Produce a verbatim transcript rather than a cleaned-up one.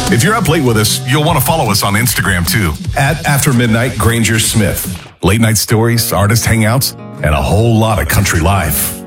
If you're up late with us, you'll want to follow us on Instagram too. At After Midnight Granger Smith. Late night stories, artist hangouts, and a whole lot of country life.